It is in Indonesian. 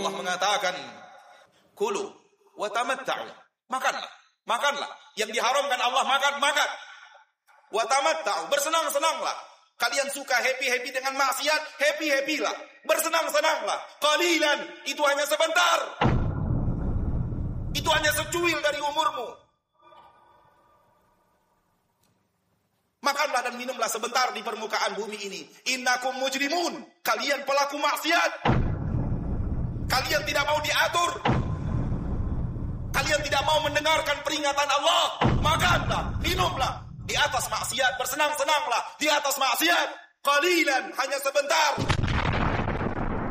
Allah mengatakan, kulu wa tamatta'u. Makanlah. Yang diharamkan Allah makan. Wa tamatta'u, bersenang-senanglah. Kalian suka happy dengan maksiat, happy-happylah. Bersenang-senanglah. Qalilan, itu hanya sebentar. Itu hanya secuil dari umurmu. Makanlah dan minumlah sebentar di permukaan bumi ini. Innakum mujrimun. Kalian pelaku maksiat. Kalian tidak mau diatur. Kalian tidak mau mendengarkan peringatan Allah. Makanlah, minumlah. Di atas maksiat, bersenang-senanglah. Di atas maksiat. Qalilan, hanya sebentar.